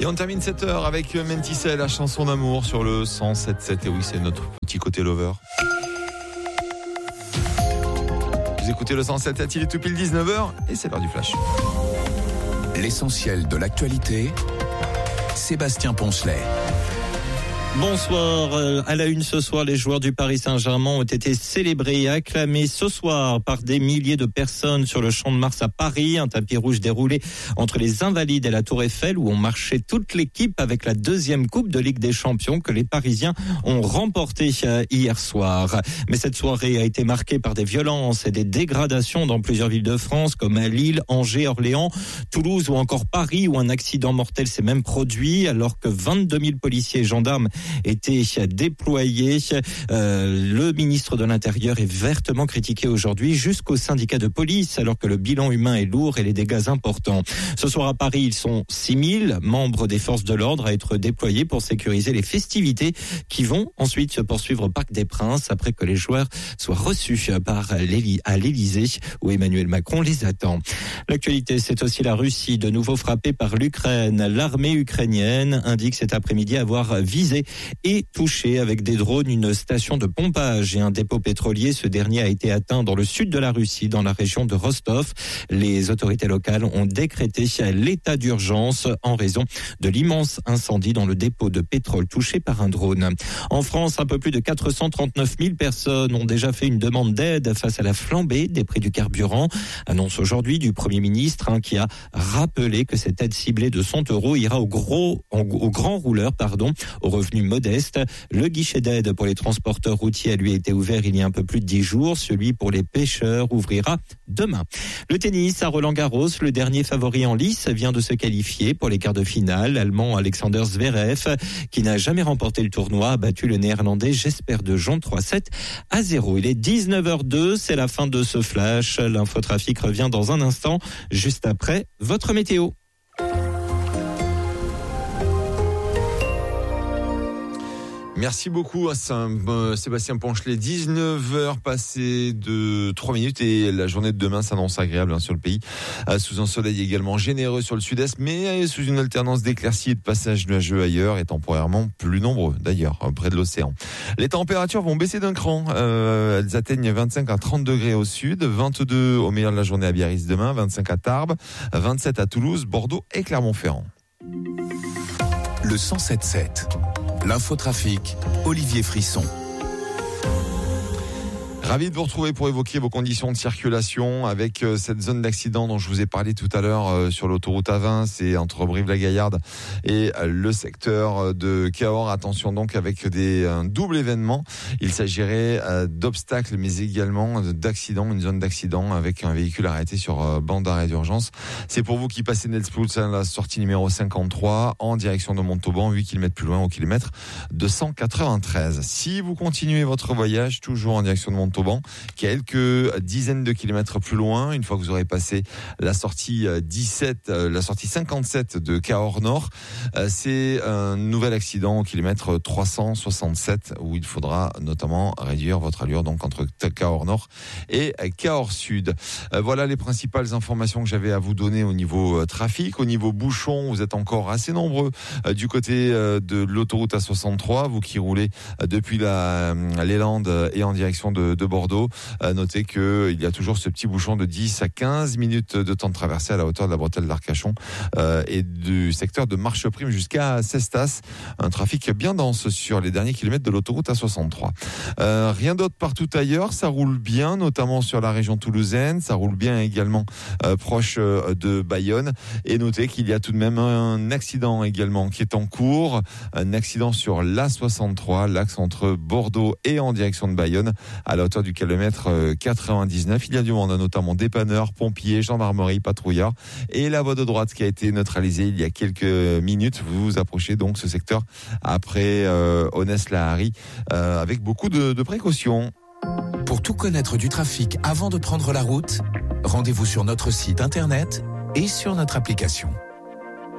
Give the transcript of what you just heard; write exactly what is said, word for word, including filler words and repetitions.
Et on termine cette heure avec Menticel, la chanson d'amour sur le cent sept sept. Et oui, c'est notre petit côté lover. Vous écoutez le cent sept sept, il est tout pile dix-neuf heures et c'est l'heure du flash. L'essentiel de l'actualité, Sébastien Poncelet. Bonsoir. À la une ce soir, les joueurs du Paris Saint-Germain ont été célébrés et acclamés ce soir par des milliers de personnes sur le Champ de Mars à Paris. Un tapis rouge déroulé entre les Invalides et la Tour Eiffel où ont marché toute l'équipe avec la deuxième Coupe de Ligue des Champions que les Parisiens ont remportée hier soir. Mais cette soirée a été marquée par des violences et des dégradations dans plusieurs villes de France comme à Lille, Angers, Orléans, Toulouse ou encore Paris où un accident mortel s'est même produit alors que vingt-deux mille policiers et gendarmes étaient déployés. Euh, le ministre de l'Intérieur est vertement critiqué aujourd'hui jusqu'au syndicat de police alors que le bilan humain est lourd et les dégâts importants. Ce soir à Paris, ils sont six mille membres des forces de l'ordre à être déployés pour sécuriser les festivités qui vont ensuite se poursuivre au Parc des Princes après que les joueurs soient reçus par l'Ély- à l'Élysée où Emmanuel Macron les attend. L'actualité, c'est aussi la Russie, de nouveau frappée par l'Ukraine. L'armée ukrainienne indique cet après-midi avoir visé et touché avec des drones une station de pompage et un dépôt pétrolier. Ce dernier a été atteint dans le sud de la Russie, dans la région de Rostov. Les autorités locales ont décrété l'état d'urgence en raison de l'immense incendie dans le dépôt de pétrole touché par un drone. En France, un peu plus de quatre cent trente-neuf mille personnes ont déjà fait une demande d'aide face à la flambée des prix du carburant. Annonce aujourd'hui du Premier ministre hein, qui a rappelé que cette aide ciblée de cent euros ira aux gros, aux grands rouleurs, pardon, aux revenus modeste. Le guichet d'aide pour les transporteurs routiers a lui été ouvert il y a un peu plus de dix jours. Celui pour les pêcheurs ouvrira demain. Le tennis à Roland-Garros, le dernier favori en lice vient de se qualifier pour les quarts de finale. L'Allemand Alexander Zverev, qui n'a jamais remporté le tournoi, a battu le Néerlandais Jesper de Jong trois sept à zéro. Il est dix-neuf heures deux, c'est la fin de ce flash. L'infotrafic revient dans un instant, juste après votre météo. Merci beaucoup à Sébastien Poncelet. dix-neuf heures passées de trois minutes et la journée de demain s'annonce agréable hein, sur le pays. Sous un soleil également généreux sur le sud-est, mais sous une alternance d'éclaircies et de passages nuageux ailleurs et temporairement plus nombreux d'ailleurs, près de l'océan. Les températures vont baisser d'un cran. Euh, elles atteignent vingt-cinq à trente degrés au sud, vingt-deux au meilleur de la journée à Biarritz demain, vingt-cinq à Tarbes, vingt-sept à Toulouse, Bordeaux et Clermont-Ferrand. Le cent sept sept. L'infotrafic, Olivier Frisson. Ravi de vous retrouver pour évoquer vos conditions de circulation avec euh, cette zone d'accident dont je vous ai parlé tout à l'heure euh, sur l'autoroute A vingt, c'est entre Brive-la-Gaillarde et euh, le secteur de Cahors. Attention donc avec des un double événement. Il s'agirait euh, d'obstacles mais également d'accidents, une zone d'accident avec un véhicule arrêté sur euh, bande d'arrêt d'urgence. C'est pour vous qui passez Nelspruits à la sortie numéro cinquante-trois en direction de Montauban, huit kilomètres plus loin au kilomètre deux cent quatre-vingt-treize. Si vous continuez votre voyage toujours en direction de Montauban, quelques dizaines de kilomètres plus loin, une fois que vous aurez passé la sortie dix-sept, la sortie cinquante-sept de Cahors Nord, c'est un nouvel accident au kilomètre trois cent soixante-sept où il faudra notamment réduire votre allure donc entre Cahors Nord et Cahors Sud. Voilà les principales informations que j'avais à vous donner au niveau trafic. Au niveau bouchon, vous êtes encore assez nombreux du côté de l'autoroute A soixante-trois, vous qui roulez depuis la, les Landes et en direction de, de Bordeaux. Euh, notez qu'il y a toujours ce petit bouchon de dix à quinze minutes de temps de traversée à la hauteur de la bretelle d'Arcachon euh, et du secteur de Marcheprime jusqu'à Cestas. Un trafic bien dense sur les derniers kilomètres de l'autoroute A soixante-trois. Euh, rien d'autre partout ailleurs. Ça roule bien, notamment sur la région toulousaine. Ça roule bien également euh, proche euh, de Bayonne. Et notez qu'il y a tout de même un accident également qui est en cours. Un accident sur l'A soixante-trois, l'axe entre Bordeaux et en direction de Bayonne, à la hauteur du kilomètre quatre-vingt-dix-neuf. Il y a du monde, notamment dépanneurs, pompiers, gendarmerie, patrouillards et la voie de droite qui a été neutralisée il y a quelques minutes. Vous vous approchez donc ce secteur après euh, Onès-la-Harry euh, avec beaucoup de, de précautions. Pour tout connaître du trafic avant de prendre la route, rendez-vous sur notre site internet et sur notre application.